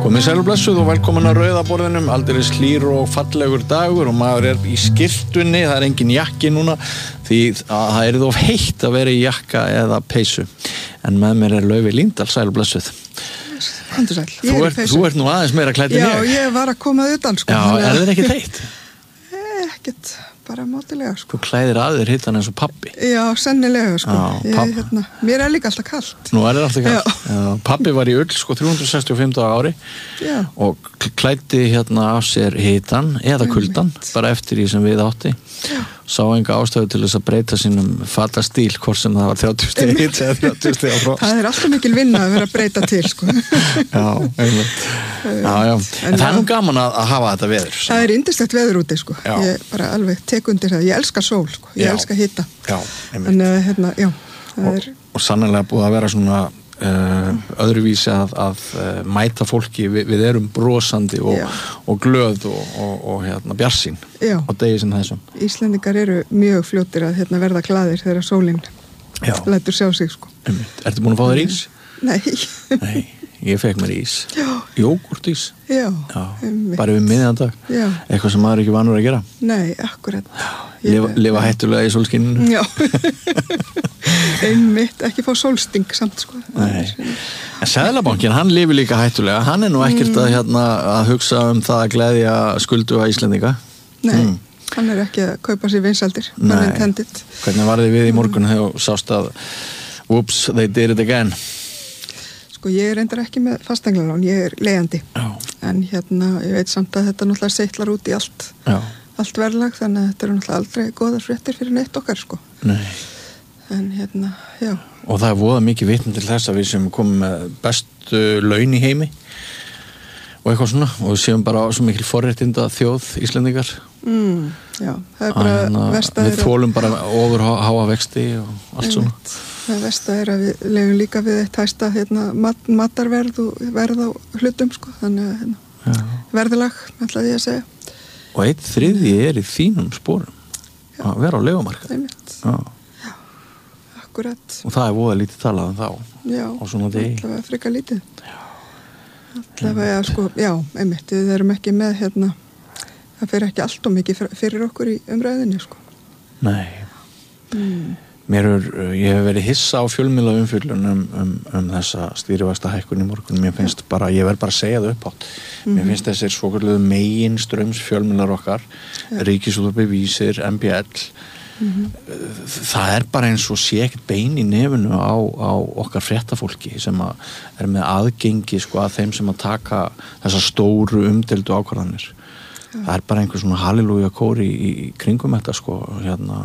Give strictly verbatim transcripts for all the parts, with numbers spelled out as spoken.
Komið sæl og blessuð og velkomin að Rauða borðinum, aldeilis hlýr og fallegur dagur og maður er í skyrtunni, það er engin jakki núna því að það er of heitt að vera í jakka eða peysu. En með mér er Laufey Líndal, sæl og blessuð. Komdu sæl, ég Þú er í ert, peysu. þú ert nú aðeins meira klædd en Já, ég. ég var að koma utan sko. Já, þannig er að- það ekki heitt? Ekkert, bara mátilega sko. Þú klæðir að þér hittan eins og pappi. Já, sennilega sko. Já, ég, papp- hérna, mér er líka alltaf kalt. Nú er það alltaf Já. kalt. Já, pappi var í ull sko þrjú hundruð sextíu og fimm daga á ári Já. og klæddi hérna af sér hitan eða kuldan, bara eftir því sem við átti. Já. Sá enga ástæðu til þess að breyta sínum fatastíl, hvort sem það var þrjátíu stig hit eða þrjátíu stig á frost. Það er alltaf mikil vinna að vera að breyta til sko. Já, einmitt. Já, já. En, En það er já. nú gaman að, að hafa þetta veður. Það er yndislegt veður úti sko. Já. Ég bara alveg tek undir það. Ég elska sól sko. Ég Já. elska hita. Já, einmitt. En uh, hérna, já, það Og, er og sannlega búið að vera svona uh, öðruvísi að, að uh, mæta fólki, Vi, við erum brosandi og, Já. og glöð og, og, og hérna, bjarsýn Já. á degi sem þessum. Íslendingar eru mjög fljótir að hérna, verða glaðir þegar sólinn Já. lætur sjá sig sko. Einmitt. Ertu búin að fá þér ís? Nei. Nei, ég fekk mér ís. Já. Jógurtís? Já. Já, einmitt. bara við miðjan dag. Já. Eitthvað sem maður er ekki vanur að gera. Nei, akkurat. Lifa, lifa hættulega í sólskinninu. Já. Einmitt, ekki fá sólsting samt sko. Nei. En Seðlabankinn, hann lifir líka hættulega. Hann er nú ekkert að, hérna, að hugsa um það að gleðja skulduga Íslendinga. Nei, Mm. hann er ekki að kaupa sér vinsaldir. Nei. Intended. Hvernig var þið við í morgun þegar þú sást að whoops, they did it again? Sko, ég er reyndar ekki með fasteignalán, ég er leigjandi. Já. En hérna, ég veit samt að þetta náttúrulega seitlar út í allt, Já. allt verðlag, þannig að þetta eru náttúrulega aldrei góðar fréttir fyrir neitt okkar sko. Nei. En hérna, já. Og það er voða mikið vitni til þess að við sem komum með bestu laun í heimi og eitthvað svona og við séum bara svo mikil forréttinda þjóð Íslendingar. Mm, já, það er Að, bara hérna, verst að við þólum bara ofur háa vexti og allt svona. Það versta er að við lefum líka við eitt hæsta hérna, mat, matarverð og verð á hlutum sko, þannig að hérna, Já. verðalag, ætlaði ég að segja. Og eitt þriðji er í þínum sporum að vera á leigumarkaði. Einmitt, Já. akkurat. Og það er voða lítið talað um þá Já, á svona degi. allavega frekar lítið. Allavega, sko, já, einmitt, við erum ekki með, hérna, það fyrir ekki allt og mikið fyr- fyrir okkur í umræðinni, sko. Nei. Mm. Mér er, ég hef verið hissa á fjölmiðla umfjöllun um, um, um þessa stýrivaxta hækkun í morgun. Mér finnst bara, ég verð bara að segja það upp átt. Mér finnst þessir svokölluðu megin ströms fjölmiðlar okkar, Já. Ríkisútvarpið, Vísir, M B L. Það er bara eins og sé ekkert bein í nefinu á, á okkar fréttafólki sem að er með aðgengi sko að þeim sem að taka þessar stóru umdeldu ákvarðanir. Það er bara einhver svona halleluja kóri í, í kringum þetta sko, hérna.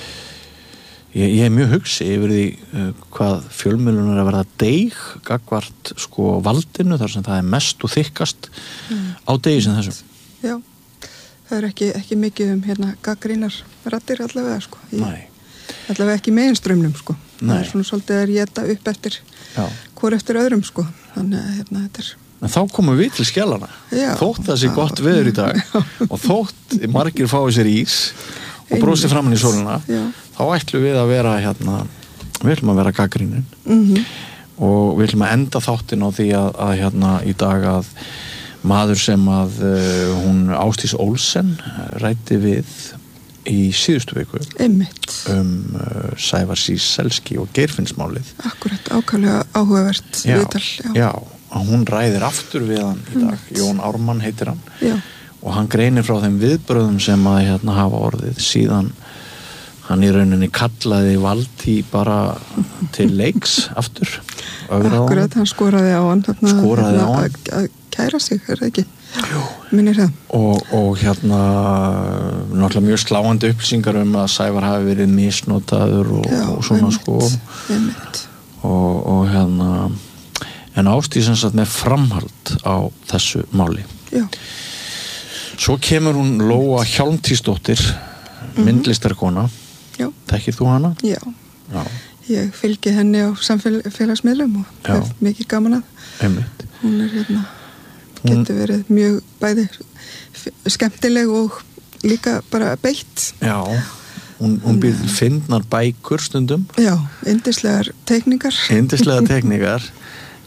Ég, ég er mjög hugsi yfir því uh, hvað fjölmiðlunar er að verða deig gagvart sko valdinu þar sem það er mest og þykkast á degi sem þessum. Já, það er ekki, ekki mikið um, hérna, gaggrínar raddir allavega, sko. Í, Nei. allavega ekki meginströmmnum, sko. Það Nei. er svona svolítið að éta upp eftir Já. hvor eftir öðrum, sko. Þannig að, hérna, þetta er... En þá komum við til skjallana. Já. Þótt það sé gott veður í dag og þótt margir fái sér ís og brosi framan í sólina, Já. þá ætlum við að vera hérna, við ætlum að vera gagnrýnin Mhm. og við ætlum að enda þáttin á því að, að hérna í dag að maður sem að uh, hún Ásdís Olsen ræddi við í síðustu viku Einmitt. um uh, Sævar Síselski og Geirfinnsmálið. Akkurat, ákvæmlega áhugavert Já, viðtal. já, að hún ræðir aftur við hann í dag. Jón Ármann heitir hann. Já. Og hann greinir frá þeim viðbröðum sem að hérna hafa orðið síðan hann í rauninni kallaði Valtý bara til leiks aftur. Ögraði á Akkurat, hann. hann skoraði á hann. Þarna, Skoraði á hann. Að, að kæra sig, er það ekki? Jú. Minnir það. Og, og hérna náttúrulega mjög sláandi upplýsingar um að Sævar hafi verið misnotaður og, Já, og svona einmitt, sko Einmitt. og, og hérna en Ásdís sem sagt með framhald á þessu máli. Já. Svo kemur hún Lóa Hjálmtýsdóttir, myndlistarkona. Já. Þekkir þú hana? Já. Já, Ég fylgi henni á samfélagsmiðlum og Já. hef mikið gaman að. einmitt. Hún er hérna, Hún- getur verið mjög bæði f- skemmtileg og líka bara beitt. Já, hún, hún býr fyndnar bækur stundum, Já, yndislegar teikningar. yndislega tekníkar,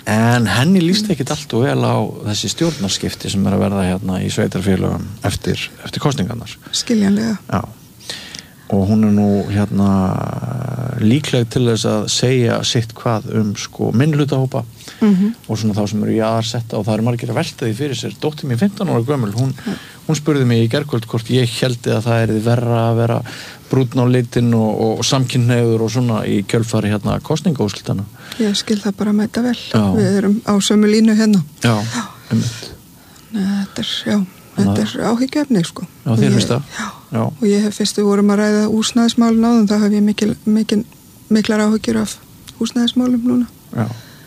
en henni líst ekkit allt og vel á þessi stjórnarskipti sem er að verða hérna í sveitarfélögum eftir, eftir kosningarnar. Skiljanlega. Já. Og hún er nú hérna líkleg til þess að segja sitt hvað um sko minnhlutahópa mm-hmm. og svona þá sem eru jaðarsetta og það eru margir að velta því fyrir sér. Dóttir mín fimmtán ára gömul, hún, hún spurði mig í gærkvöld hvort ég héldi að það er því verra að vera brúnn á litin og, og samkynhneigður og svona í kjölfari hérna kosningaúrslitana. Ég skil það bara mæta vel. Já. Við erum á sömu línu hérna. Já, einmitt. Þetta er, já, þetta er áhyggjuefni, sko. Já, þér finnst það? Já. Já. Og ég hef fyrst við vorum að ræða húsnæðismálin áðan, þá hef ég mikil, mikil, miklar áhyggjur af húsnæðismálum núna. Já.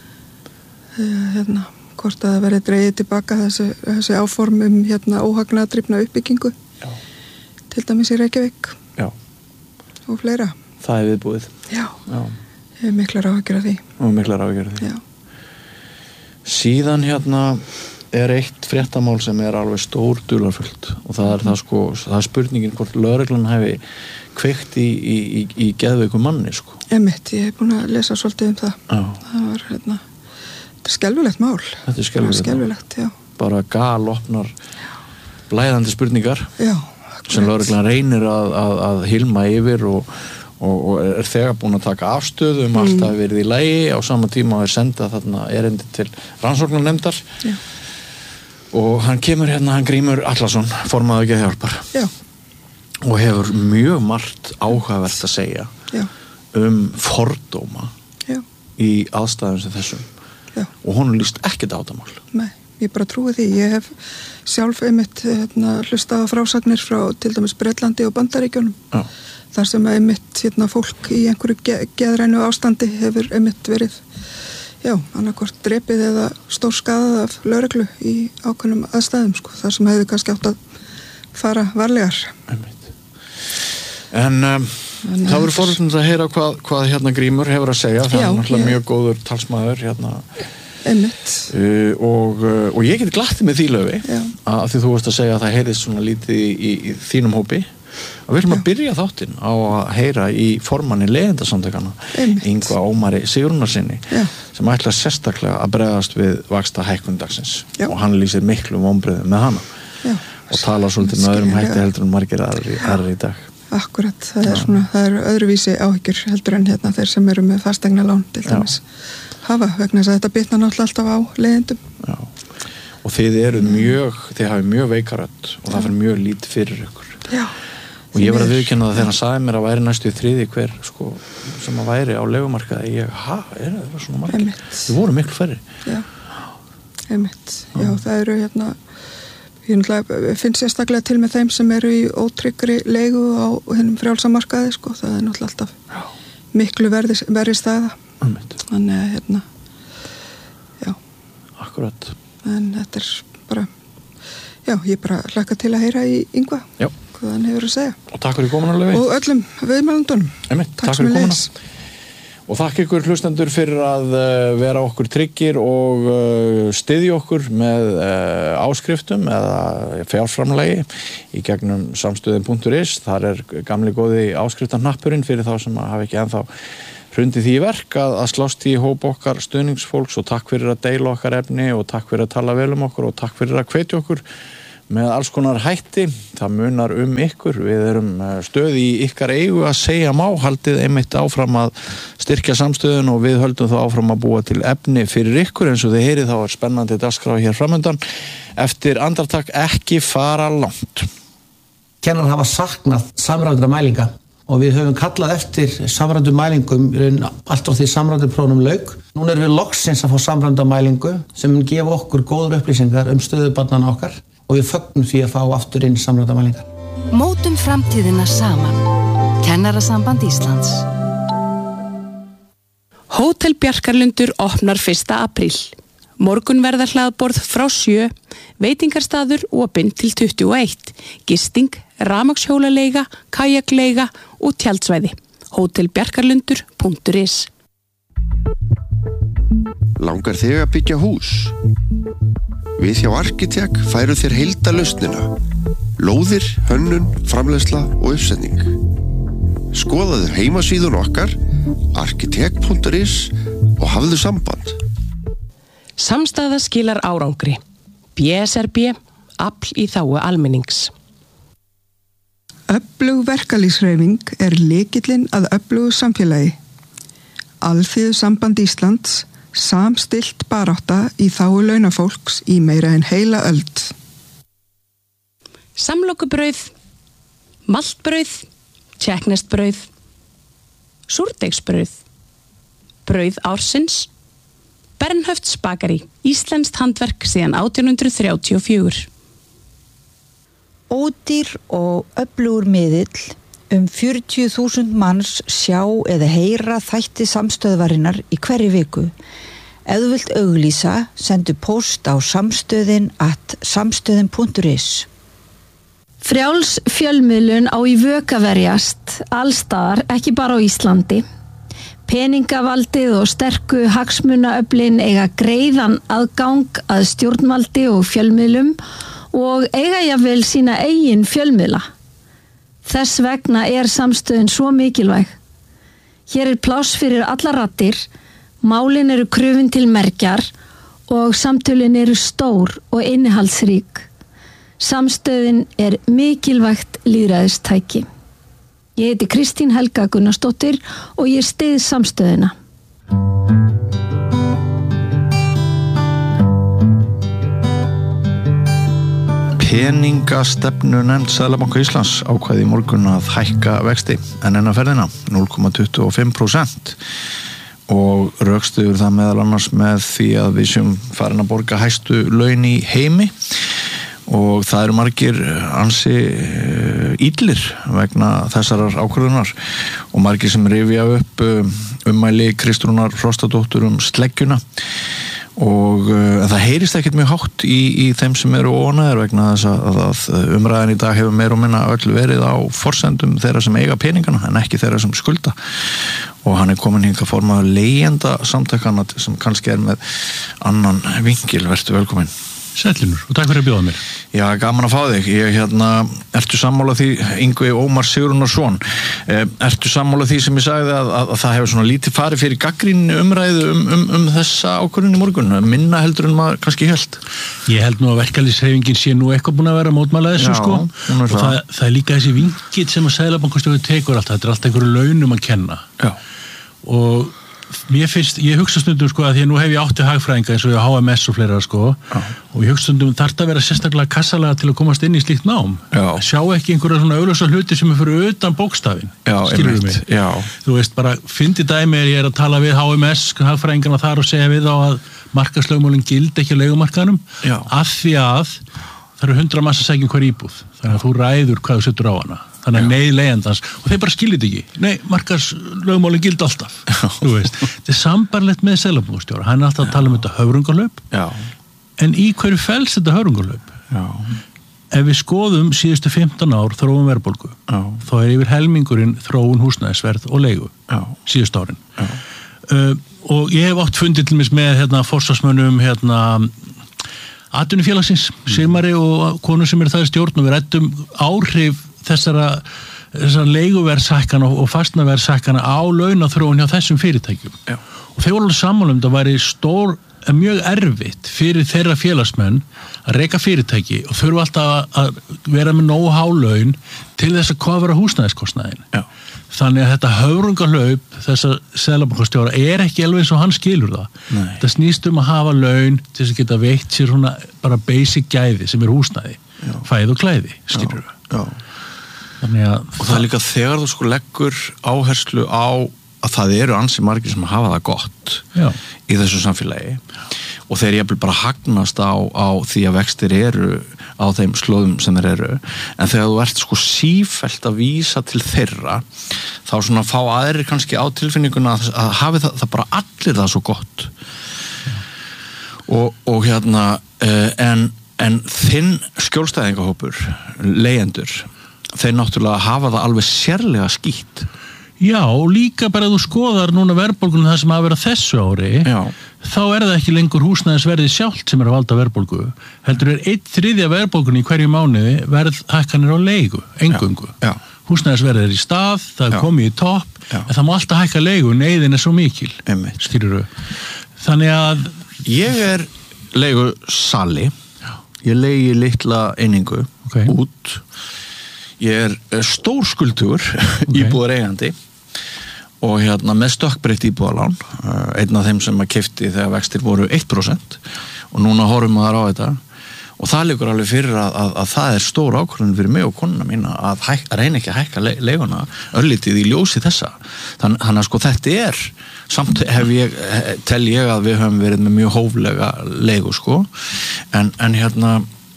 Hérna, hvort að það verði dregið tilbaka þessi, þessi áform um hérna óhagnaðardrifna uppbyggingu. Já. Til dæmis í Reykjavík. Já. Og fleira. Það er viðbúið. Já. Já. Ég hef miklar áhyggjur af því. Og miklar áhyggjur af því. Já. Síðan hérna er eitt fréttamál sem er alveg stór dularfullt og það er það sko, það er spurningin hvort lögreglan hefi kveikt í, í, í, í geðveikum manni sko. Emitt, ég hef búin að lesa svolítið um það. Já. Það var hérna, þetta er skelfilegt mál. Þetta er skelfilegt. Skelfilegt, já. Bara galopnar blæðandi spurningar. Já. Sem lögreglan reynir að, að, að hilma yfir og og, og er þegar búin að taka afstöðu um mm. allt að verið í lagi á sama tíma og er senda þarna erindi til rannsóknarnefndar. Já. Og hann kemur hérna, hann Grímur Atlason, formaður Geðhjálpar. Já. Og hefur mjög margt áhugavert að segja Já. Um fordóma Já. Í aðstæðum sem þessum. Já. Og honum líst ekkert á þetta mál. Nei, ég bara trúi því. Ég hef sjálf einmitt hérna, hlustað á frásagnir frá til dæmis Bretlandi og Bandaríkjunum. Já. Þar sem einmitt hérna, fólk í einhverju ge geðrænu ástandi hefur einmitt verið Já, annarkvort drepið eða stór skaðað af lögreglu í ákveðnum aðstæðum, sko, þar sem hefði kannski átt að fara varlegar. Einmitt. En um, það voru forvitnilegt að heyra hvað, hvað hérna Grímur hefur að segja, það er náttúrulega mjög góður talsmaður hérna. Einmitt. Uh, og, uh, og ég get glatt með því löfi, að því þú varst að segja að það heyrðist svona lítið í, í, í þínum hópi. Og við ætlum að byrja þáttinn á að heyra í formanni leyendasamtökanna Ingva Ómari Sigrúnarsinni sem ætla sérstaklega að bregðast við vaxta hækkundagsins og hann lýsir miklu vonbrigðum með hana Já. Og tala svolítið með öðrum hætti heldur en margir aðrir í dag. Akkurat, það er, svona, það er öðruvísi áhyggjur heldur en hérna þeir sem eru með fastegnalán til dæmis hafa vegna þess að þetta bitnar náttúrulega alltaf á leyendum. Já. Og þið eru mjög, þið hafið mjög veikarödd og það fyrir mjög lítið fyrir ykkur. Já. Og ég var að viðurkenna það þegar hann sagði mér að væri næstu í þriði hver sko, sem að væri á leigumarkaði. Ég, ha, er það svona margir? Þið voru miklu færri. Já, einmitt. Já, það eru hérna, ég finn sérstaklega til með þeim sem eru í ótryggri leigu á hennum frjálsamarkaði, sko. Það er náttúrulega alltaf já. Miklu verði, verði staða. Einmitt. Þannig að, hérna, já. Akkurat. En þetta er bara, já, ég bara hlakka til að heyra í Ingva. Já. Hvað hann hefur að segja. Og takk fyrir komuna, Laufey. Og öllum viðmælandunum. Einmitt, takk, takk fyrir komuna. Og þakk ykkur hlustendur fyrir að uh, vera okkur tryggir og uh, styðja okkur með uh, áskriftum eða fjárframlagi í gegnum samstöðin punktur is. Þar er gamli góði áskriftarhnappurinn fyrir þá sem hafa ekki ennþá hrundið því í verk að, að slást í hóp okkar stuðningsfólks og takk fyrir að deila okkar efni og takk fyrir að tala vel um okkur og takk fyrir að hvetja okkur með alls konar hætti. Það munar um ykkur, við erum stöð í ykkar eigu að segja má, haldið einmitt áfram að styrkja samstöðun og við höldum þá áfram að búa til efni fyrir ykkur eins og þið heyrið þá er spennandi dagskrá hér framöndan. Eftir andartak ekki fara langt. Kennarar hafa saknað samræmdra mælinga og við höfum kallað eftir samræmdum mælingum allt á því samræmduprófunum lauk. Núna erum við loksins að fá samræmda mælingu sem mun gefa okkur góður upplýsingar um stöðu barnanna okkar og við fögnum því að fá aftur inn samræmda mælingar. Mótum framtíðina saman. Kennarasamband Íslands. Hótel Bjarkarlundur opnar fyrsta apríl. Morgun verða hlaðborð frá sjö, veitingarstaður opinn til tuttugu og eitt, gisting, rafmagnshjólaleiga, kajakleiga og tjaldsvæði. hótel bjarkarlundur punktur is. Langar þig að byggja hús? Við hjá Arkitek færum þér heildarlausnina. Lóðir, hönnun, framleiðsla og uppsetning. Skoðaðu heimasíðun okkar arkitek punktur is og hafðu samband. Samstaða skilar árangri. B S R B, afl í þágu almennings. Öflug verkalýðshreyfing er lykillinn að öflugu samfélagi. Alþýðusamband Íslands samstillt barátta í þágu launafólks í meira en heila öld. Samlokubrauð, maltbrauð, tékkneskt brauð, súrdeigsbrauð, brauð ársins, Bernhöfts bakari, íslenskt handverk síðan átján hundrað þrjátíu og fjögur. Ódýr og öflugur miðill, um fjörutíu þúsund manns sjá eða heyra þætti samstöðvarinnar í hverri viku. Ef þú vilt auglýsa, sendu post á samstöðin at samstöðin punktur is. Frjáls fjölmiðlun á í vök að verjast, allstaðar, ekki bara á Íslandi. Peningavaldið og sterku hagsmunaöflin eiga greiðan aðgang að stjórnvaldi og fjölmiðlum og eiga jafnvel sína eigin fjölmiðla. Þess vegna er samstöðin svo mikilvæg. Hér er pláss fyrir allar raddir, málin eru krufin til mergjar og samtölin eru stór og innihaldsrík. Samstöðin er mikilvægt lýðræðistæki. Ég heiti Kristín Helga Gunnarsdóttir og ég styð samstöðina. Peningastefnunefnd Seðlabanka Íslands ákvað í morgun að hækka vexti en enn að ferðina núll komma tuttugu og fimm prósent og rökstuður það meðal annars með því að við séum farin að borga hæstu laun í heimi og það eru margir ansi illir vegna þessarar ákvörðunar og margir sem rifja upp ummæli Kristrúnar Frostadóttur um sleggjuna og uh, það heyrist ekkert mjög hátt í, í þeim sem eru óánægðir vegna þess að, að umræðan í dag hefur meira og minna öll verið á forsendum þeirra sem eiga peningana en ekki þeirra sem skulda og hann er komin hingað formaður leigjenda samtakana sem kannski er með annan vinkil. Vertu velkomin. Sællunur og takk fyrir að bjóða mér. Já, gaman að fá þig. Ég, hérna, ertu sammála því, Ingvi Ómar Sigurðarson, eh, ertu sammála því sem ég sagði að, að, að það hefur svona lítið farið fyrir gagnrýni umræðu um, um, um þessa ákvörðun í morgun, minna heldur en maður kannski held? Ég held nú að verkalýðshreyfingin sé nú eitthvað búin að vera að mótmæla þessu. Já, sko og það, það. það er líka þessi vinkill sem að Seðlabankastjóri tekur alltaf, þetta er alltaf einhverju launum að kenna. Já. Og mér finnst, ég hugsa stundum sko að því að nú hef ég átti hagfræðinga eins og ég á H M S og fleira sko Já. Og ég hugsa stundum þarf það að vera sérstaklega kassalega til að komast inn í slíkt nám. Já. Sjá ekki einhverja svona augljósa hluti sem er fyrir utan bókstafinn. Já, skilurðu mig. Já. Þú veist bara, fyndi dæmi er ég er að tala við H M S hagfræðingana þar og segja við á að markaðslögmálin gildi ekki á leigumarkaðnum af því að það eru hundra manns að segja hver íbúð. Þannig að þú ræður hvað þú setur á hana. Þannig að nei leigjandans og þeir bara skiljið ekki. Nei, markaðslögmálin gildi alltaf. Þú veist, þetta er sambarlegt með Seðlabankastjóra. Hann er alltaf að tala um þetta höfrungalöp. Já. En í hverju felst þetta höfrungalöp? Já. Ef við skoðum síðustu fimmtán ár þróun verðbólgu, Já. Þá er yfir helmingurinn þróun húsnæðisverð og leigu. Já. Síðustu árin. Já. Uh, og ég hef átt fundið til mis með hérna forsvarsmönnum hérna atvinnufélagsins, Sigmari og konu sem er það í stjórn og við ræddum áhrif þessara, þessara leiguverðshækkana og fastnaverðshækkana á launaþróun hjá þessum fyrirtækjum. Já. Og þeir voru alveg sammála um það væri stór, mjög erfitt fyrir þeirra félagsmenn að reka fyrirtæki og þurfa alltaf að vera með nógu há laun til þess að kofra húsnæðiskostnaðin. Já. Þannig að þetta höfrungalaup þessa Seðlabankastjóra er ekki alveg eins og hann skilur það. Nei. Það snýst um að hafa laun til þess að geta veitt sér svona bara basic gæði sem er húsnæði, Já. Fæð og klæði, skilur við. Já. Þannig að og það er líka þegar þú sko leggur áherslu á að það eru ansi margir sem hafa það gott Já. Í þessu samfélagi Já. Og þeir jafnvel bara hagnast á, á því að vextir eru á þeim slóðum sem þeir eru en þegar þú ert sko sífellt að vísa til þeirra þá svona fá aðrir kannski á tilfinninguna að, að hafi það, það bara allir það svo gott og, og hérna en, en þinn skjólstæðingahópur leigjendur þeir náttúrulega hafa það alveg sérlega skýtt. Já, og líka bara að þú skoðar núna verðbólgunum það sem hafa verið þessu ári, Já. Þá er það ekki lengur húsnæðisverðið sjálft sem er að valda verðbólgu. Heldur er einn þriðja verðbólgun í hverju mánuði verðhækkanir á leigu, eingöngu. Já. Já. Húsnæðisverðið er í stað, það er Já. Komið í topp, Já. En það má alltaf hækka leigu, neyðin er svo mikil. Skilurðu. Þannig að Ég er leigu sali, ég leigi litla einingu okay. út, ég er stórskuldugur okay. íbúðar eigandi og hérna með stökkbreytt íbúðalán, einn af þeim sem að keypti þegar vextir voru eitt prósent og núna horfum maður á þetta og það liggur alveg fyrir að, að, að það er stór ákvörðun fyrir mig og konuna mína að, hæk, að reyna ekki að hækka le, leiguna örlítið í ljósi þessa. Þann, þannig að sko þetta er, samt hef ég, tel ég að við höfum verið með mjög hóflega leigu sko, en, en hérna,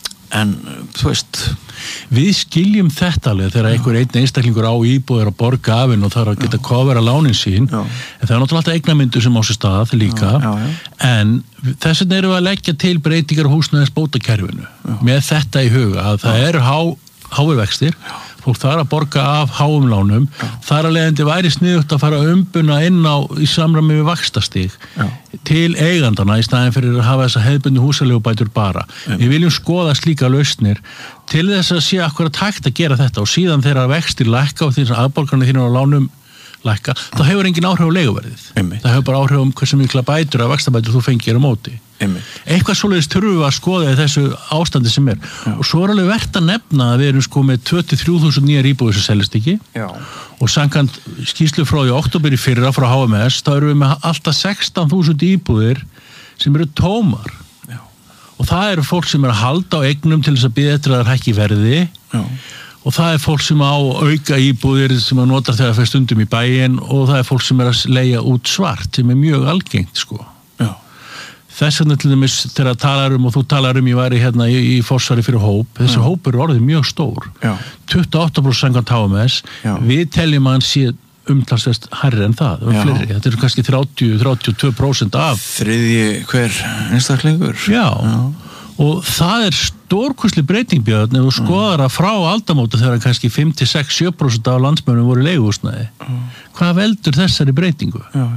en þú veist, við skiljum þetta alveg þegar einhver einn einstaklingur á íbúð er að borga af henn og þarf að geta kofera lánin sín já. En það er náttúrulega alltaf eignamyndu sem á sér stað líka já, já, já. En þess vegna erum við að leggja til breytingar á húsnæðisbótakerfinu með þetta í huga að það eru há, háir vextir fólk þarf að borga af háum lánum já. Þar að leiðandi væri sniðugt að fara umbuna inn á í samræmi við vaxtastig já. Til eigandana í staðin fyrir að hafa þessa hefðbundnu húsaleigubætur bara já. Við viljum skoða slíka lausnir til þess að sé akkurat hægt að gera þetta og síðan þegar vextir lækka og því að afborganir þínir á lánum lækka, þá hefur engin áhrif á leiguverðið. Einmitt. Það hefur bara áhrif um hversu mikla bætur að vaxtabætur þú fengir á móti. Einmitt. Eitthvað svoleiðis þurfum við að skoða í þessu ástandi sem er. Já. Og svo er alveg verðt að nefna að við erum sko með tvö til þrjú þúsund nýjar íbúðir sem seljast ekki. Já. Og samkvæmt skýrslu frá því október í fyrra frá H M S, þá erum við með alltaf sextán þúsund íbúðir sem eru tómar. Já. Og það eru fólk sem er að halda á eignum til þess að bíða eftir að það hækki verði. Já. Og það er fólk sem á auka íbúðir sem að nota þegar það fer stundum í bæinn og það er fólk sem er að leigja út svart sem er mjög algengt sko. Já. Þess vegna til dæmis þegar talar um og þú talar um ég væri hérna í, í forsvari fyrir hóp, þessi Já. Hópur er orðið mjög stór. Já. tuttugu og átta prósent samkvæmt H M S, Já. Við teljum að hann sé umtalsvert hærri en það, fleiri. Þetta er kannski þrjátíu til þrjátíu og tvö prósent af. Þriðji hver einstaklingur. Já. Já. Og það er stórkostleg breyting Björn ef þú skoðar að frá aldamóta þegar kannski fimm til sex til sjö prósent af landsmönnum voru leiguhúsnæði. Mm. Hvað veldur þessari breytingu? Já.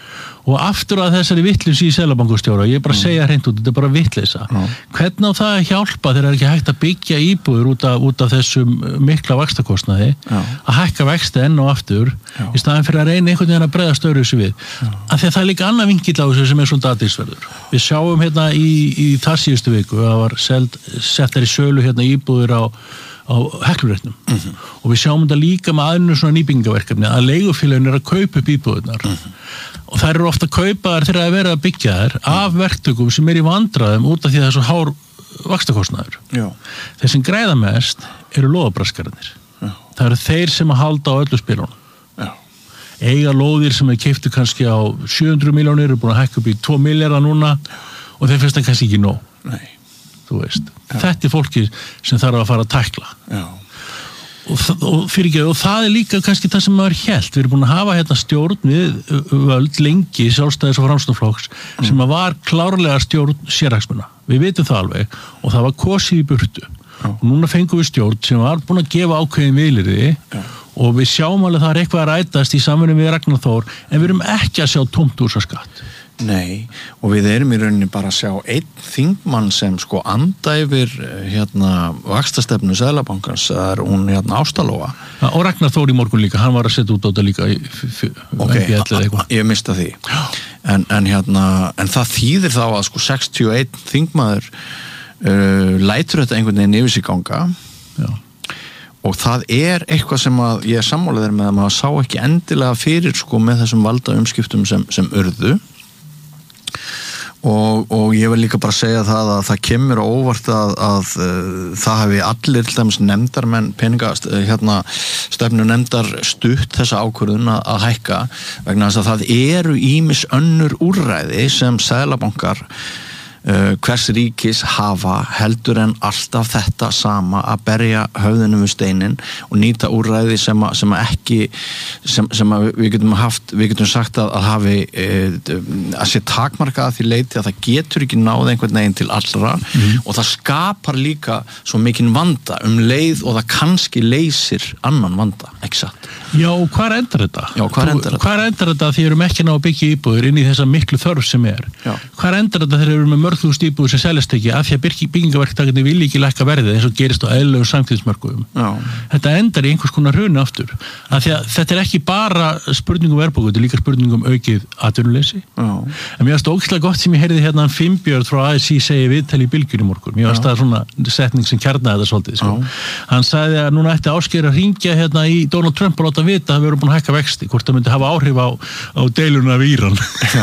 Og aftur að þessari vitleysu í Seðlabankastjóra, ég er bara að segja hreint út, þetta er bara vitleysa. Mm. Hvernig á það að hjálpa þegar er ekki hægt að byggja íbúður út af, út af þessum mikla vaxtakostnaði, Já. Að hækka vexti enn og aftur, Já. Í staðan fyrir að reyna einhvern veginn að bregða störu þessu við. Já. Af því að það er líka annað vinkill á þessu sem er svona athyglisverður. Við sjáum hérna í, í þar síðustu viku, það var seld, settar í sölu hérna íbúður á á Hekluréttum mm-hmm. og við sjáum þetta líka með aðeins svona nýbyggingaverkefni að leigufélögin er að kaupa upp íbúðunar mm-hmm. og þær eru ofta kaupaðar þegar að vera að byggja þær mm-hmm. af verktökum sem er í vandræðum út af því að það er svo hár vaxtakostnaður. Þeir sem græða mest eru lóðabraskararnir. Það eru þeir sem að halda á öllu spilunum. Já. Eiga lóðir sem er keyptu kannski á sjö hundruð milljónir eru búin að hækka upp í tvo milljarða núna og þeir finnst það kannski ekki nóg. Nei. Þú veist, Já. Þetta er fólki sem þarf að fara að tækla og, og fyrir ekki, og það er líka kannski það sem maður hélt, við erum búin að hafa hérna stjórn við völd lengi sjálfstæðis og framsóknarflokks mm. sem að var klárlega stjórn sérhagsmuna, við vitum það alveg og það var kosið í burtu Já. Og núna fengum við stjórn sem var búin að gefa ákveðin vilyrði Já. Og við sjáum alveg það er eitthvað að rætast í samvinnu við Ragnar Þór en við erum ekki að sjá tómt úr svo skatt. Nei, og við erum í rauninni bara að sjá einn þingmann sem sko anda yfir hérna vaxtastefnu Seðlabankans, það er hún hérna Ásta Lóa. Ja, og Ragnar Þór í morgun líka, hann var að setja út á þetta líka í ok, ég mista því en, en hérna, en það þýðir þá að sko sextíu og einn þingmaður uh, lætur þetta einhvern veginn yfir sig ganga Já. Og það er eitthvað sem að ég er sammálaður með að maður sá ekki endilega fyrir sko með þessum valda umskiptum sem, sem urðu Og, og ég vil líka bara segja það að það kemur á óvart að, að, að það hafi allir til dæmis nefndarmenn peningast, hérna stefnu nefndar stutt þessa ákvörðun að, að hækka vegna þess að það eru ýmis önnur úrræði sem seðlabankar Uh, hvers ríkis hafa heldur en alltaf þetta sama að berja höfðinu við steinin og nýta úrræði sem að, sem að ekki sem, sem að við getum haft við getum sagt að, að hafi uh, að sé takmarka að því leiti að það getur ekki náð einhvern veginn til allra mm. og það skapar líka svo mikinn vanda um leið og það kannski leysir annan vanda, ekki satt? Já, og hvað endar þetta? Já, hvað endar þetta? Hvað endar þetta því erum ekki ná að byggja íbúðir inn í þessa miklu þörf sem er? Já. Hvað endar þetta þegar við erum með mörg mörg þúsund íbúðir sem seljast ekki af því að byggingaverktakarnir vilja ekki lækka verðið eins og gerist á eðlilegum samtíðismörkuðum. Þetta endar í einhvers konar hruni aftur. Af því að þetta er ekki bara spurningum verðbólgu, þetta er líka spurningum aukið atvinnuleysi. En mér varst ógeðslega gott sem ég heyrði hérna hann Finnbjörn frá A S I segi viðtali í Bylgjunni í morgun. Mér varst það svona setning sem kjarnaði þetta svolítið. Sko. Hann sagði að núna ætti Ásgeir að hringja hérna í Donald Trump og láta vita að við erum búin að hækka vexti, hvort það myndi hafa áhrif á, á deiluna af Íran.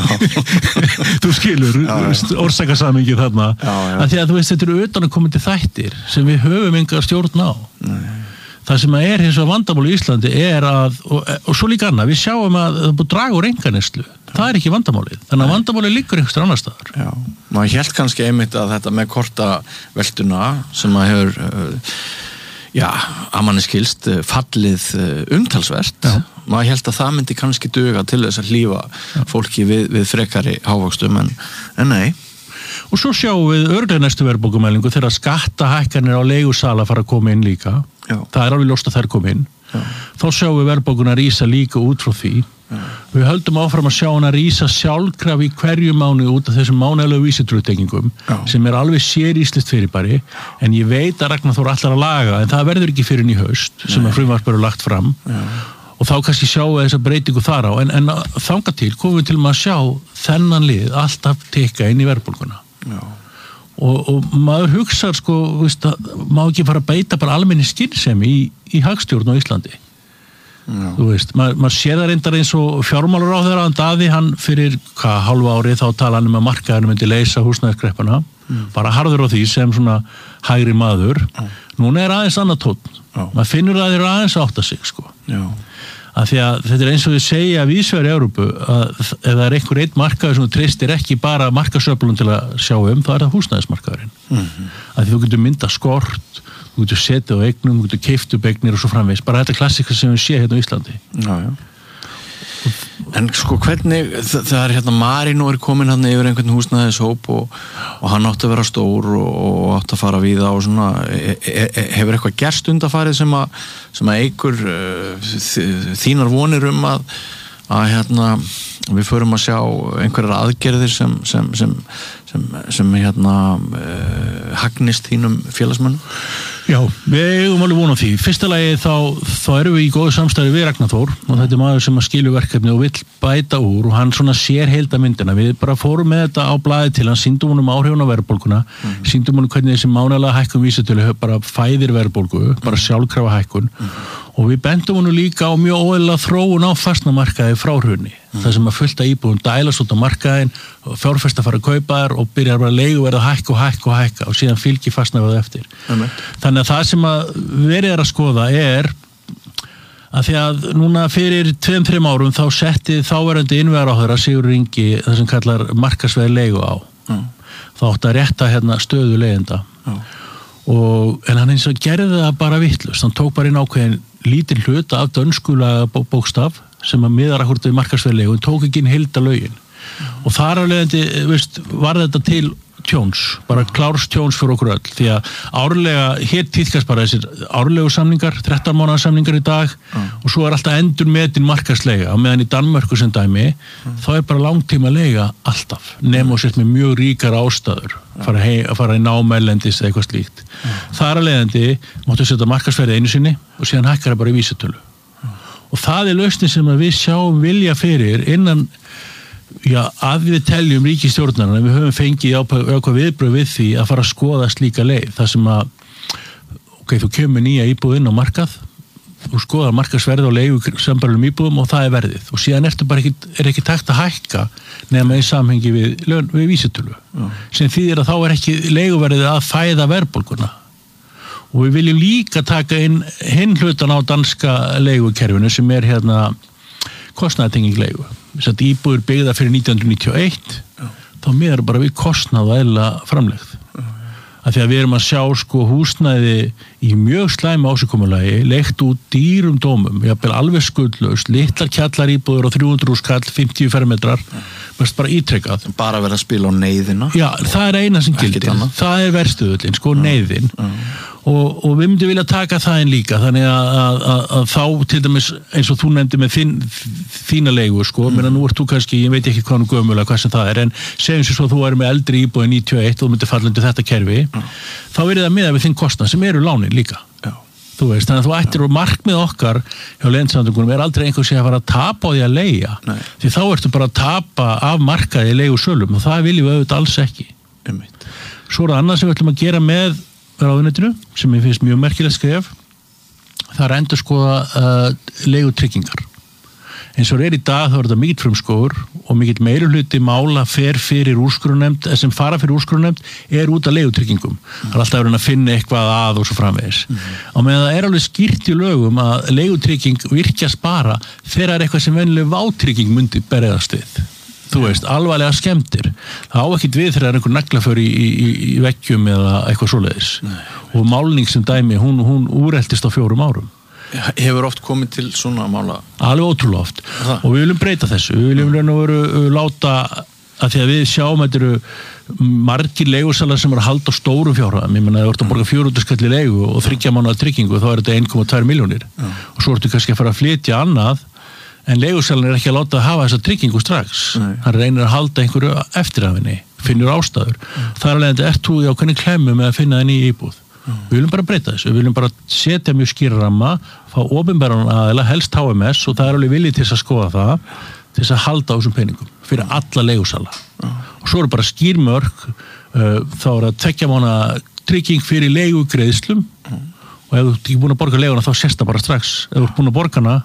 Þú skilur, orsakasamhengi þarna. Já, já. Að því að þú veist, þetta eru utanakomandi þættir sem við höfum enga stjórn á. Nei. Það sem er hins vegar vandamál í Íslandi er að, og, og svo líka annað, við sjáum að það er búið að draga úr enganeyslu. Það er ekki vandamálið. Þannig að vandamálið liggur einhverstað annar staðar. Já, maður hélt kannski einmitt að þetta með kortaveltuna sem að hefur, já, að manni skilst, fallið umtalsvert. Já. Maður hélt að það myndi kannski duga til þess að hlífa fólki við, við frekari hávöxtum, en, en nei. Og svo sjáum við örugglega næstu verðbólgumælingu þegar skattahækkanir á leigusala fara að koma inn líka. Já. Það er alveg ljóst að þær koma inn. Já. Þá sjáum við verðbólguna rísa líka út frá því. Já. Við höldum áfram að sjá hana rísa sjálfkrafa í hverju mánuði út af þessum mánuðalegu vísitölutengingum sem er alveg séríslegt fyrirbæri, en ég veit að Ragnar Þór ætlar að laga, en það verður ekki fyrir í haust sem að frumvarp eru lagt fram. Já. Og þá kannski sjáum við þessa breytingu þar á, en, en þangað til komum við til að sjá þennan lið alltaf tekka inn í verðbólguna. Já. Og, og maður hugsar sko, veist, má ekki fara að beita bara almenni skynsemi í, í hagstjórn á Íslandi. Já. Þú veist, maður, maður sér það reyndar eins og fjármálaráðherra hann Daði, hann fyrir hvað, hálfa ári þá tala hann um að markaðurinn myndi leysa húsnæðiskreppuna, mm. bara harður á því sem svona hægri maður. Já. Núna er aðeins annað tónn. Maður finnur að þeir eru aðeins að átta sig sko. Já. Að því að þetta er eins og við segja víðsvegar í Evrópu að ef það er einhver einn markaður sem þú treystir ekki bara markasöflun til að sjá um, þá er það húsnæðismarkaðurinn. Mm-hmm. Að því þú getur mynda skort, þú getur setið á eignum, þú getur keypt upp eignir og svo framvegis. Bara þetta klassika sem við sé hérna á Íslandi. Já, já. En sko hvernig, það, það er hérna Marino er komin hann yfir einhvern húsnæðishóp og, og hann átti að vera stór og, og átti að fara víða og svona, e, e, hefur eitthvað gerst undanfarið sem að, sem að eigur uh, þínar vonir um að, að hérna við förum að sjá einhverjar aðgerðir sem, sem, sem, sem, sem hérna uh, hagnist þínum félagsmönnum? Já, við eigum alveg vona á því. Fyrsta lagi þá, þá erum við í góðu samstæði við Ragnar Þór og þetta er maður sem að skilur verkefni og vill bæta úr og hann svona sér heildamyndina. Við bara fórum með þetta á blaði til hann, sýndum honum áhrifun á verðbólguna, mm. sýndum honum hvernig þessi mánaðarlega hækkun vísitölu bara fæðir verðbólgu, bara sjálfkrafa hækkun mm. og við bendum honum líka á mjög óeðlilega þróun á fastnamarkaði frá hruni. Mm. Það sem að fullta íbúðum dælast út á markaðin, fjárfesta fara að kaupa þær og byrjar bara að leiguverð að hækka og hækka og hækka og síðan fylgir fastnaðið eftir. Mm. Þannig að það sem að verið er að skoða er að því að núna fyrir tveim, þreim árum þá setti þáverandi innviðaráðherra Sigurður Ingi það sem kallar markaðsverð leigu á. Mm. Það átti að rétta hérna stöðu leigjenda. Mm. Og, en hann eins og gerði það bara vitlaust. Hann tók bara inn ákveðin lítinn hluta af dönskulega bókstaf sem að miðar akkurat við markaðsverð leigu og tók ekki inn heildarlögin. Mm. Og þar af leiðandi, veist, var þetta til tjóns, bara klárs tjóns fyrir okkur öll, því að árlega hér tíðkast bara þessir árlegu samningar þrettán mánaða samningar í dag mm. og svo er alltaf endur metin markaðsleiga og meðan í Danmörku sem dæmi mm. þá er bara langtíma leiga alltaf nema og sért með mjög ríkar ástæður fara, hei, að fara í námælendis eða eitthvað slíkt mm. þar að leiðandi máttu setja markaðsverði einu sinni og síðan hækkar það bara í vísitölu mm. og það er lausnin sem við sjáum vilja fyrir innan Já, að við teljum ríkisstjórnarna við höfum fengið ákvað viðbröð við því að fara að skoða slíka leið þar sem að ok, þú kemur nýja íbúð inn á markað þú skoðar markaðsverð á leigu sambarlegum íbúðum og það er verðið og síðan ertu bara ekki, er ekki takt að hækka nema í samhengi við, við vísitölu Já. Sem þýðir að þá er ekki leiguverðið að fæða verðbólguna og við viljum líka taka inn hinn hlutan á danska leigukerfinu sem er hérna kostnaðartenging leigu þess að íbúður byggða fyrir nítján hundruð níutíu og eitt Já. Þá miðar bara við kostnað og eðla framlegð Já. Að því að við erum að sjá sko húsnæði í mjög slæmu ásigkomulagi leikt út dýrum dómum, jafnvel alveg skuldlaust, litlar kjallaríbúður og þrjú hundruð skall, fimmtíu fermetrar, mest bara ítrekkað. Bara verið að spila á neyðina? Já, það er eina sem gildir. Það er verstuðullin, sko, neyðin. Og, og við myndum vilja taka það inn líka, þannig að, að, að, að þá til dæmis eins og þú nefndi með þín, þína leigu, sko, mm. menn að nú ert þú kannski, ég veit ekki hvað nú gömulega, hvað sem það er, en segjum sér svo að þú er með eldri íbúið níutíu og eitt og þú myndir falla undir þetta kerfi, mm. þá verið það miðað við þinn kostnað sem eru lánin líka. Já. Þú veist, þannig að þú ættir og markmið okkar hjá Leigjendasamtökunum er aldrei einhver sem að fara að tapa á því að leigja, Nei. Því þá ertu bara að tapa af markaði leigusölum og það viljum við auðvitað alls ekki. Einmitt. Svo er það annað sem við ætlum að gera með ráðuneytinu, sem ég finnst mjög merkilegt skref, það er endur skoða uh, leigutryggingar. Eins og er í dag þá er þetta mikill frumskógur og mikill meirihluti mála fer fyrir úrskurðarnefnd, sem fara fyrir úrskurðarnefnd er út af leigutryggingum. Mm. Það er alltaf verið að finna eitthvað að og svo framvegis. Mm. Og meðan það er alveg skýrt í lögum að leigutrygging virkjast bara þegar er eitthvað sem venjuleg vátrygging myndi berðast við. Þú veist, alvarlega skemmtir. Það á ekkert við þegar það er einhver naglaför í, í, í vekkjum eða eitthvað svoleiðis. Nei. Og málning sem dæmi, hún, hún úreltist á fjórum árum. Hefur oft komið til svona mála? Alveg ótrúlega oft. Það. Og við viljum breyta þessu. Við viljum raun og veru láta, að því að við sjáum þetta eru margir leigusalar sem eru að halda á stórum fjárhæðum. Ég menna, ef þú ert að borga fjögur hundruð skall í leigu og þriggja mánaða tryggingu, þá er þetta einn komma tvær milljónir. Já. Og svo ertu kannski að fara að flytja annað, en leigusalinn er ekki að láta að hafa þessa tryggingu strax. Nei. Hann reynir að halda einhverju eftir af henni, finnur ástæður. Mm. Það er alveg ert þú í ákveðni klemmu með að finna það nýja íbúð. Mm. Við viljum bara breyta þessu, við viljum bara setja mjög skýra ramma, fá opinberan aðeila, helst H M S, og það er alveg viljið til að skoða það, til að halda á þessum peningum, fyrir alla leigusala. Mm. Og svo eru bara skýrmörk, uh, þá er að tveggja mánaða trygging fyrir leigugreiðslum, mm. og ef þú ert ekki búin að borga leiguna, þá sést það bara strax. Ef þú ert búin að borga hana,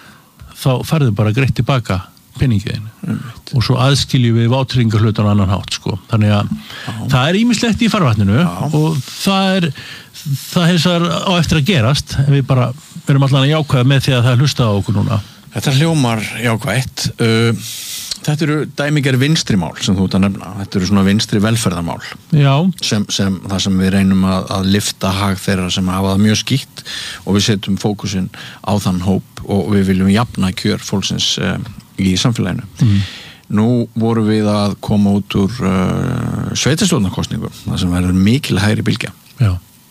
þá færðu bara greitt tilbaka penningiðin. Mm. Og svo aðskiljum við vátryggingarhlutan á annan hátt, sko. Þannig að Já. Það er ýmislegt í farvatninu Já. Og það er það hefur á eftir að gerast, en við bara erum allan að jákvæða með því að það er hlustað á okkur núna. Þetta hljómar jákvætt. Þetta eru dæmiger vinstrimál sem þú ert að nefna. Þetta eru svona vinstri velferðarmál. Já. Sem, sem það sem við reynum að, að lifta hag þeirra sem hafa það mjög skýtt og við setjum fókusinn á þann hóp og við viljum jafna kjör fólksins um, í samfélaginu. Mm. Nú vorum við að koma út úr uh, sveitarstjórnarkosningu, það sem verður mikil hægri bylgja. Já.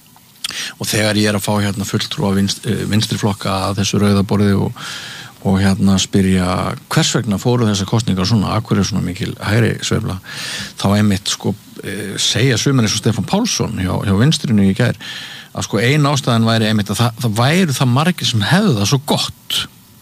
Og þegar ég er að fá hérna fulltrúa vinst, vinstri flokka að þessu rauðaborði og, og hérna spyrja hvers vegna fóru þessar kosningar svona, akkur er svona mikil hægri sveifla, þá einmitt sko segja sumar eins og Stefán Pálsson hjá, hjá vinstrinu í gær, að sko ein ástæðan væri einmitt að það, það væru það margir sem hefðu það svo gott.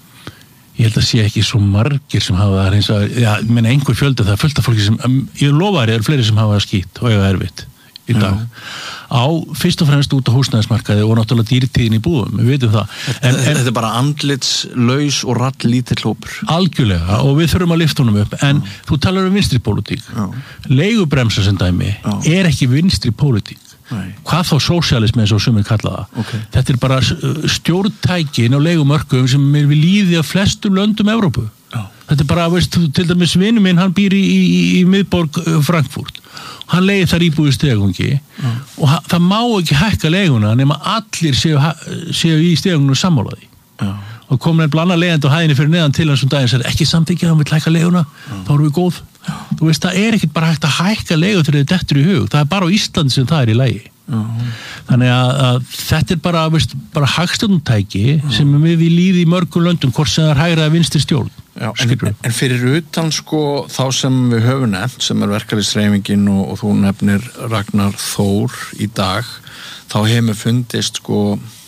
Ég held að sé ekki svo margir sem hafa það eins og, já, ég meina einhver fjöldi það er fullt af fólki sem, ég lofa þér, eru fleiri sem hafa það skýtt og eiga erfitt í dag. Já. Á fyrst og fremst út á húsnæðismarkaði og náttúrulega dýrtíðin í búðum, við veitum það. En, en, þetta er bara andlitslaus og rall lítill hópur. Algjörlega, og við þurfum að lyfta honum upp, en Já. Þú talar um vinstri pólitík. Leigubremsa sem dæmi Já. Er ekki vinstri pólitík. Nei. Hvað þá sósíalismi eins og sumir kalla það. Okay. Þetta er bara stjórntækin á leigumörkum sem er við líði af flestum löndum Evrópu. Já. Þetta er bara, veist, til dæmis vinur minn, hann býr í, í, í miðborg Frankfurt. Hann leigir þar íbúið stegangi og ha, það má ekki hækka leiguna nema allir séu, séu í stegangunum sammálaði. Já. Og komin einn blanda leigjandi á hæðinni fyrir neðan til hans um daginn og sagði ekki samþykkja að hann vil hækka leiguna, Já. Þá erum við góð. Já. Þú veist, það er ekkert bara hægt að hækka leigu þegar þetta dettur í hug, það er bara á Íslandi sem það er í lagi. Já. Þannig að, að þetta er bara, veist, bara hagstjórnartæki sem við við líði í mörgum löndum hvort sem það er hægra að vinstri stjórn. Já, en, en fyrir utan sko þá sem við höfum nefnt, sem er verkalýðshreyfingin og, og þú nefnir Ragnar Þór í dag, þá hefur fundist sko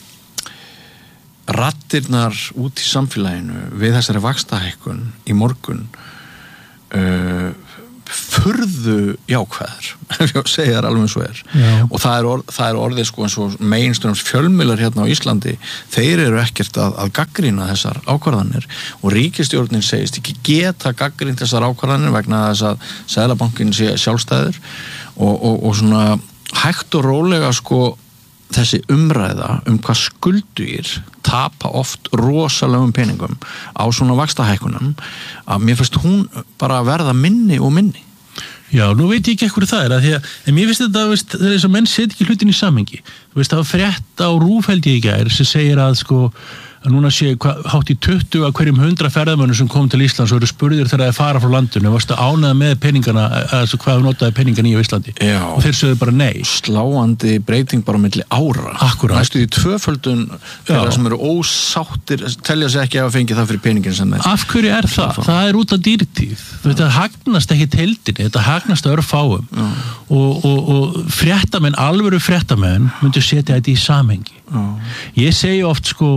raddirnar út í samfélaginu við þessari vaxtahækkun í morgun uh, furðu jákvæðar, ef ég segja það alveg eins og er. Já. Og það er, orð, það er orðið sko eins og meginströms fjölmiðlar hérna á Íslandi, þeir eru ekkert að, að gagnrýna þessar ákvarðanir og ríkisstjórnin segist ekki geta gagnrýnt þessar ákvarðanir vegna þess að Seðlabankinn sé sjálfstæður og, og, og svona hægt og rólega sko þessi umræða um hvað skulduir tapa oft rosalegum peningum á svona vaxtahækkunum að mér finnst hún bara verða minni og minni. Já, nú veit ég ekki ekkur það er að því að, en mér finnst þetta, veist, það er þess að menn set ekki hlutin í samhengi. Þú veist, það var frétt á RÚV held ég í gær sem segir að sko að núna sé hva, hátt í tuttugu af hverjum hundra ferðamönnum sem kom til Íslands og eru spurðir þegar það er fara frá landinu, varstu ánægða með peningana, altså hvað þú notaði peningana í Íslandi. Já. Og þeir sögðu bara nei. Sláandi breyting bara milli ára. Akkurat. Næstu því tvöföldun þeirra sem eru ósáttir, telja sig ekki að fengi það fyrir peningin sem þeir. Af hverju er það? Það, það er út af dýrtíð. Þetta hagnast ekki heildinni, þetta hagnast örfáum. Og, og, og fréttamenn, alvöru fréttamenn myndu setja þetta í samhengi. Já. Ég segi oft sko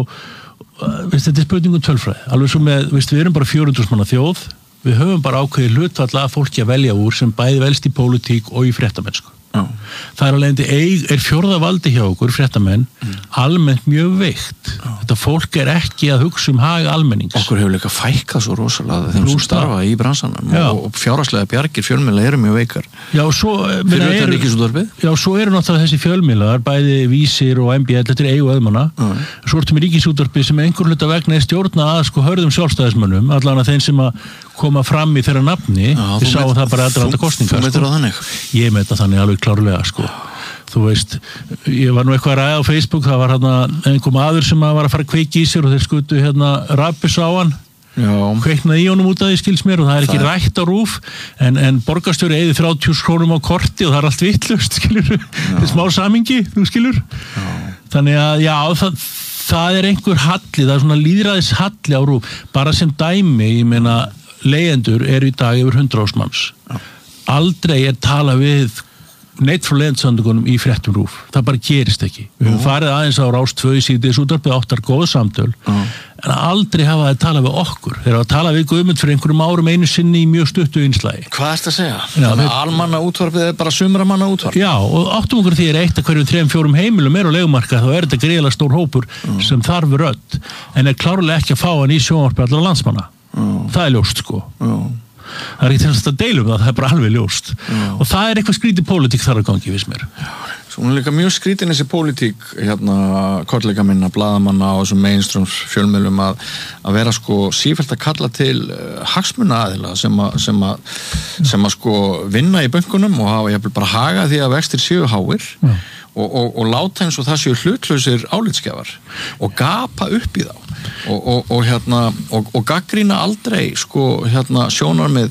Veist, þetta er spurningum tölfræði, alveg svo með, veist, við erum bara fjögur hundruð manna þjóð, við höfum bara ákveðið hlutfall að fólki að velja úr sem bæði velst í pólitík og í fréttamennsku. Já. Það er alveg eigi, er fjórða valdi hjá okkur, fréttamenn, mm. almennt mjög veikt. Já. Þetta fólk er ekki að hugsa um hag almennings. Okkur hefur líka fækkað svo rosalega þeim sem starfa í bransanum og, og fjárhagslega bjargir fjölmiðla eru mjög veikar. Já, svo, fyrir utan Ríkisútvarpið. Já, svo eru náttúrulega þessi fjölmiðlar, bæði Vísir og M B L, þetta er eigu öðmanna. Mm. Svo ertum við Ríkisútvarpið sem einhver hluta vegna er stjórna að sko hörðum sjálfstæðismönnum, allan að þeim sem að koma fram í þeirra nafni, við sáum það bara að þetta kostningar. Þú meitur á þannig? Ég meita þannig alveg klárlega, sko. Þú veist, ég var nú eitthvað að ræða á Facebook, það var hérna einhver maður sem var að fara að kveiki í sér og þeir skutu hérna rabbis á hann. Já. Kveiknaði í honum út af því skils mér og það er ekki það er... rætt á RÚV en, en borgarstjóri eigði þrjátíu krónum á korti og það er allt vitlaust, skilur. Þetta er smá samingi, þú skilur. Já. Þannig að, já, það, það er einhver halli, það er svona lýðræðis halli á RÚV. Bara sem dæmi, ég meina, leyendur eru í dag yfir hundrað þúsund manns. Já. Aldrei er tala við neitt frá leyendsöndungunum í fréttum RÚV. Það bara gerist ekki. Við höfum farið aðeins á Rás tvö í síðdegis útvarpið áttar góð samtöl, uh. en aldrei hafa það talað við okkur. Þeir hafa talað við Guðmund fyrir einhverjum árum einu sinni í mjög stuttu innslagi. Hvað er þetta að segja? Já, þannig að almanna útvarpið er bara sumramanna útvarp. Já, og áttum okkur því er eitt að hverjum þrem fjórum heimilum er á leigumarka, þá er þetta gríðarlega stór hópur uh. sem þarf rödd, en er klárlega ekki að fá hann í sjónvarpið allra landsmanna. Uh. Það er ljóst, sko. Uh. Það er ekki til að deila um það, það er bara alveg ljóst. Já. Og það er eitthvað skrítið pólitík þar að gangi, viss mér. Já, svo hún er líka mjög skrítin þessi pólitík, hérna, kollega minna, blaðamanna og þessum mainstream fjölmiðlum að, að vera sko sífellt að kalla til uh, hagsmunaaðila sem að, sem að, sem að sko vinna í bönkunum og hafa jafnvel bara haga því að vextir séu háir. Já. Og, og, og láta eins og það séu hlutlausir álitsgjafar og gapa upp í þá og, og, og, hérna, og, og gagnrýna aldrei sko, hérna, sjónarmið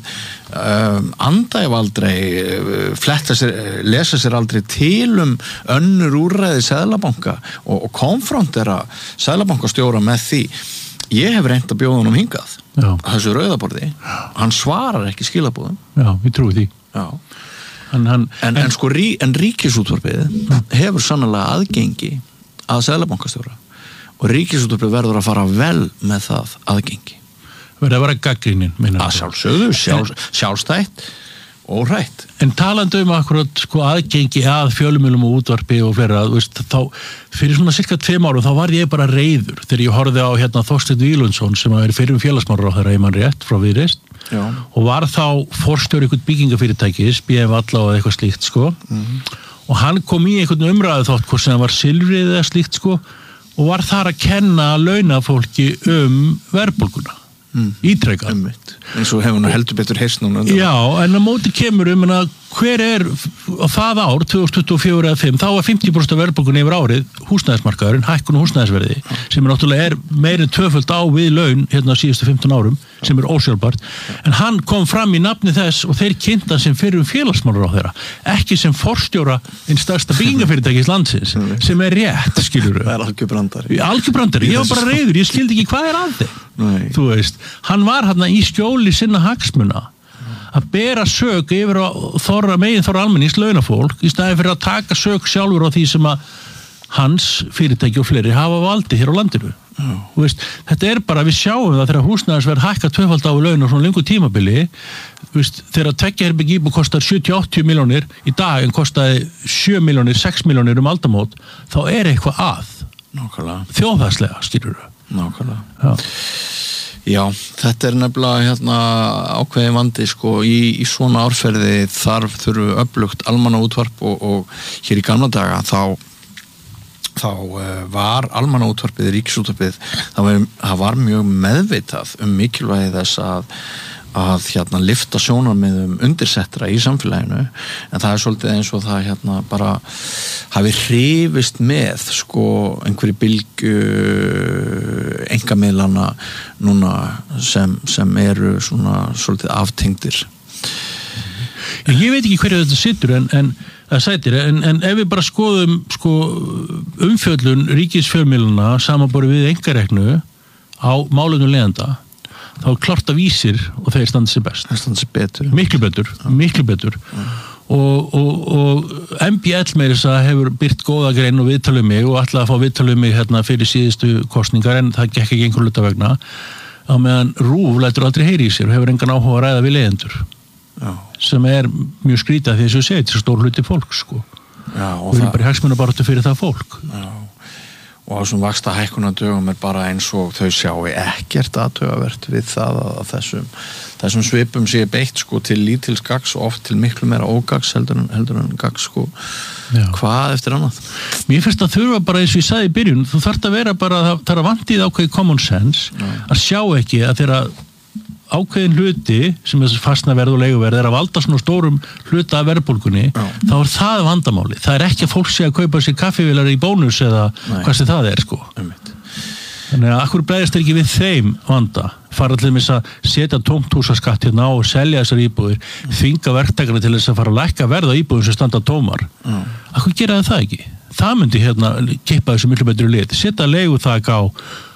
um, andæf aldrei fletta sér, lesa sér aldrei til um önnur úrræði seðlabanka og, og konfrontera seðlabankastjóra með því. Ég hef reynt að bjóða honum hingað Já. Þessu rauðaborði, hann svarar ekki skilabúðum. Já, ég trúi því. Já. En, hann, en, en sko rí, en ríkisútvarpið hefur sannlega aðgengi að seðlabankastjóra og ríkisútvarpið verður að fara vel með það aðgengi. Verður að vera gagnrýnin, meina að sjálfsögðu, sjálf, sjálfstætt og hrætt. En talandi um akkurat sko aðgengi að fjölmiðlum og útvarpi og fleira, þú veist, þá fyrir svona cirka tveim árum þá var ég bara reiður þegar ég horfði á hérna Þorsteinn Víglundsson sem er fyrir félagsmálaráðherra í mann rétt frá Viðreisn. Já. Og var þá forstjóri einhvern byggingafyrirtækis, B M Valla og eitthvað slíkt sko mm-hmm. og hann kom í einhvern umræðu þátt hvort sem það var silfrið eða slíkt sko og var þar að kenna launafólki um verðbólguna mm. ítrekað eins og hefur nú heldur betur heyrst núna. Já, en á móti kemur um að hver er á það ár tvö þúsund tuttugu og fjögur eða fimm þá var fimmtíu prósent af verðbólgunni yfir árið húsnæðismarkaðurinn, hækkun og húsnæðisverði sem er náttúrulega er meirinn tvöföld á við laun hérna síðustu fimmtán árum sem er ósjálfbært, en hann kom fram í nafni þess og þeir kynnta sem fyrir um félagsmálaráðherra, ekki sem forstjóra einn stærsta byggingafyrirtækis landsins sem er rétt, skilur það er algjörbrandari. Algjörbrandari, ég var bara reiður, ég skildi ekki hvað er að þig. Þú veist, hann var hérna í skjóli sinna hagsmuna að bera sök yfir á þorra megin þorra almennings launafólk í staðin fyrir að taka sök sjálfur á því sem að hans fyrirtæki og fleiri hafa valdi hér á landinu. Mm. Veist, þetta er bara, við sjáum það þegar húsnæðisverð hækka tvöfald á laun og svona lengur tímabili, veist, þegar tveggja herbergja íbúð kostar sjötíu til áttatíu milljónir í dag en kostaði sjö milljónir, sex milljónir um aldamót, þá er eitthvað að. Nákvæmlega. Þjóðhagslega, skilur við. Nákvæmlega. Já. Já, þetta er nefnilega hérna, ákveðin vandi sko, í, í svona árferði þarf þurfu öflugt almannaútvarp og, og hér í gamla daga þá, þá uh, var almannaútvarpið, ríkisútvarpið, það var, það var mjög meðvitað um mikilvægi þess að að hérna lyfta sjónarmiðum undirsettra í samfélaginu, en það er svolítið eins og það hérna bara hafi hrifist með sko einhverju bylgju einkamiðlana núna sem, sem eru svona svolítið aftengdir. Ég veit ekki hverju þetta situr en, en það sætir, en, en ef við bara skoðum sko umfjöllun ríkisfjölmiðlana samanborið við einkareknu á málefnum leiðanda, þá er klart að vísir og þeir standa sér best. Þeir standa sér betur. Miklu betur, ja. miklu betur. Ja. Og, og, og M B L meira þess að hefur byrt góða grein og viðtalið mig og ætlaði að fá viðtalið mig hérna fyrir síðustu kosningar en það gekk ekki einhver hluta vegna. Á meðan RÚV lætur aldrei heyri í sér og hefur engan áhuga að ræða við leyendur. Já. Sem er mjög skrítið því að þessu segið til stór hluti fólk sko. Já, og, og það er bara hagsmunabaráttu fyrir það fólk. Já. Og á þessum vaxta hækkunardögum er bara eins og þau sjái ekkert athugavert við það að þessum, þessum svipum sé beitt sko til lítils gags og oft til miklu meira ógags heldur en, heldur en gags sko. Já. Hvað eftir annað? Mér finnst að þurfa bara eins og ég sagði í byrjun, þú þarft að vera bara, það þarf að vantið ákveði common sense, Já. Að sjá ekki að þeirra ákveðin hluti sem er fastnaverð og leiguverð er að valda svona stórum hluta af verðbólgunni, Já. Þá er það vandamáli. Það er ekki að fólk sé að kaupa sér kaffivélar í bónus eða Nei. Hvað sem það er sko. Einmitt. Þannig að akkur bregðast ekki við þeim vanda. Fara allir með að setja tómt húsaskatt hérna á og selja þessar íbúðir, mm. þvinga verktakarna til þess að fara að lækka verð á íbúðum sem standa tómar. Mm. Akkur gera það ekki? Það myndi hérna kippa þessu miklu betri lit. Setja leiguþak á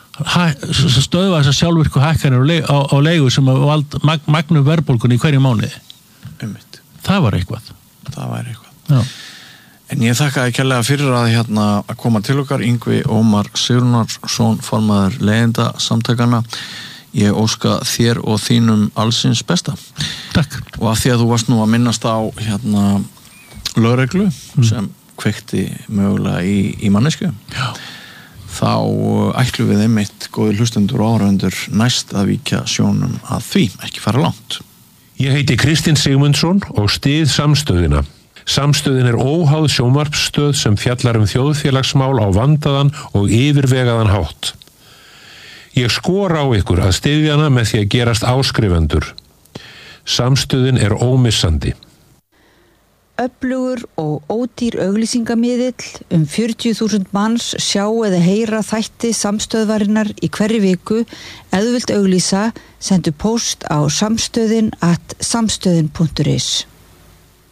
stöðva þessar sjálfvirku hækkanir á, á leigu sem vald mag, magnum verðbólgunni í hverju mánuði. Einmitt. Það var eitthvað. Það var eitthvað. Já. En ég þakkaði kærlega fyrir að hérna að koma til okkar, Yngvi Ómar Sigurðarson, formaður leigjenda samtakana. Ég óska þér og þínum allsins besta. Takk. Og að því að þú varst nú að minnast á hérna lögreglu mm. sem kveikti mögulega í, í mannesku. Já. Þá ætlum við einmitt góðir hlustendur og áhorfendur næst að víkja sjónum að því, ekki fara langt. Ég heiti Kristinn Sigmundsson og styð Samstöðina. Samstöðin er óháð sjónvarpsstöð sem fjallar um þjóðfélagsmál á vandaðan og yfirvegaðan hátt. Ég skora á ykkur að styðja hana með því að gerast áskrifendur. Samstöðin er ómissandi. Öflugur og ódýr auglýsingamiðill um fjörutíu þúsund manns sjá eða heyra þætti samstöðvarinnar í hverri viku. Ef þú vilt auglýsa, sendu post á samstöðin at samstöðin punktur is.